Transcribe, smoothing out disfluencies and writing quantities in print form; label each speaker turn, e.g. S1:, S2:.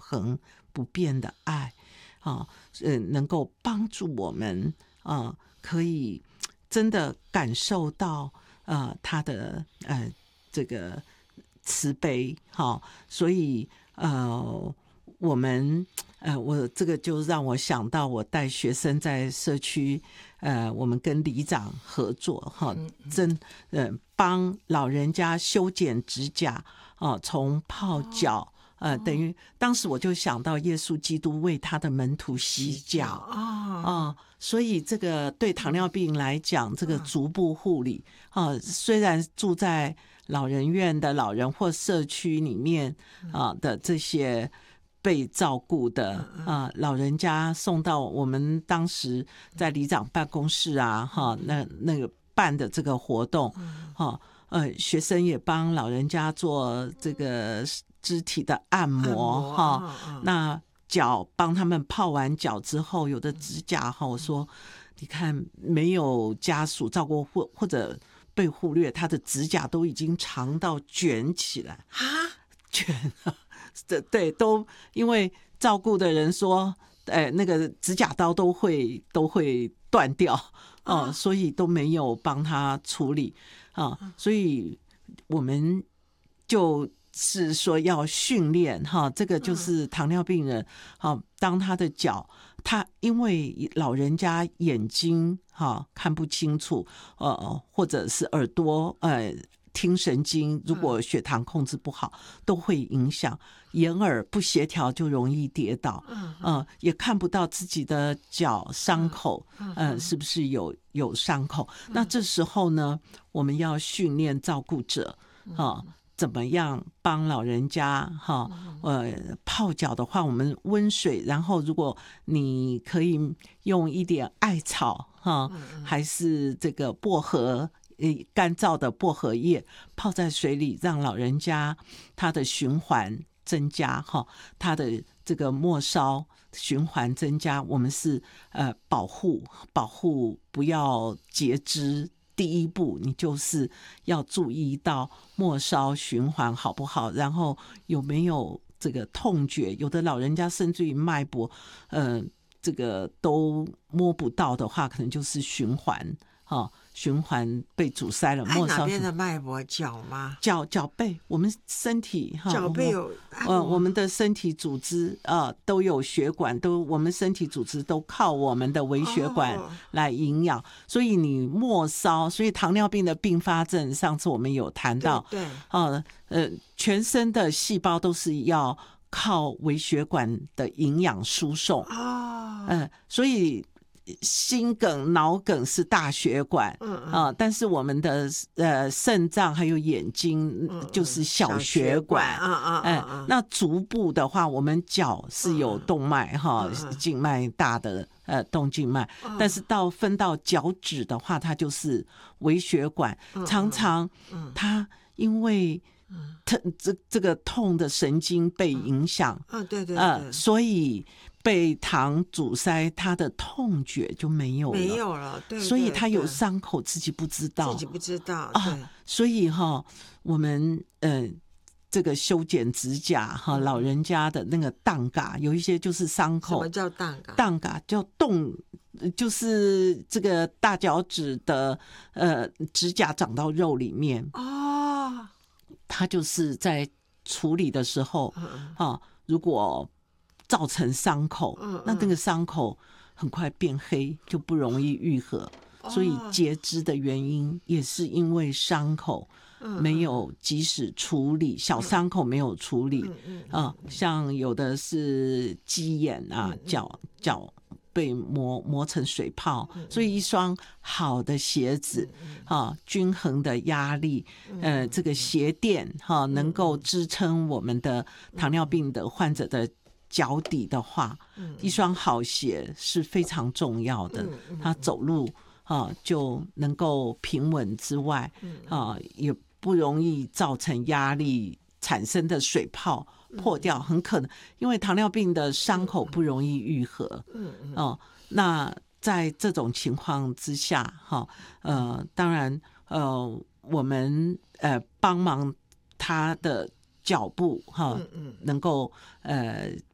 S1: 恒不变的爱能够帮助我们可以真的感受到他的这个慈悲所以我们我这个就让我想到我带学生在社区我们跟里长合作帮老人家修剪指甲从泡脚等于当时我就想到耶稣基督为他的门徒洗脚所以这个对糖尿病来讲这个足部护理虽然住在老人院的老人或社区里面的这些被照顾的老人家送到我们当时在里长办公室那个办的这个活动学生也帮老人家做这个肢体的按摩那脚帮他们泡完脚之后有的指甲我说你看没有家属照顾或者被忽略他的指甲都已经长到卷起来卷对都因为照顾的人说那个指甲刀都会断掉所以都没有帮他处理所以我们就是说要训练这个就是糖尿病人当他的脚他因为老人家眼睛看不清楚或者是耳朵听神经如果血糖控制不好都会影响眼耳不协调就容易跌倒也看不到自己的脚伤口是不是有伤口那这时候呢我们要训练照顾者怎么样帮老人家泡脚的话我们温水然后如果你可以用一点艾草还是这个薄荷干燥的薄荷叶泡在水里让老人家他的循环增加他的这个末梢循环增加我们是保护不要截肢第一步你就是要注意到末梢循环好不好然后有没有这个痛觉有的老人家甚至于脉搏这个都摸不到的话可能就是循环循环被阻塞了末梢
S2: 哪边的脉搏脚吗
S1: 脚背我们身体
S2: 脚背有
S1: 我们的身体组织都有血管我们身体组织都靠我们的微血管来营养所以你末梢所以糖尿病的并发症上次我们有谈到对全身的细胞都是要靠微血管的营养输送所以心梗脑梗是大血管但是我们的肾脏还有眼睛就是小血管那足部的话我们脚是有动脉静脉大的动静脉但是分到脚趾的话它就是微血管常常它因为这个痛的神经被影响
S2: 对
S1: 所以被糖阻塞他的痛觉就没有了
S2: 对
S1: 所以他有伤口自己不知道
S2: 对
S1: 所以我们这个修剪指甲老人家的那个荡嘎有一些就是伤口
S2: 什么叫荡嘎
S1: 荡嘎叫动就是这个大脚趾的指甲长到肉里面它就是在处理的时候如果造成伤口那个伤口很快变黑就不容易愈合所以截肢的原因也是因为伤口没有及时处理小伤口没有处理像有的是鸡眼脚被磨成水泡所以一双好的鞋子均衡的压力这个鞋垫能够支撑我们的糖尿病的患者的脚底的话一双好鞋是非常重要的他走路就能够平稳之外也不容易造成压力产生的水泡破掉很可能因为糖尿病的伤口不容易愈合那在这种情况之下当然我们帮忙他的脚步能够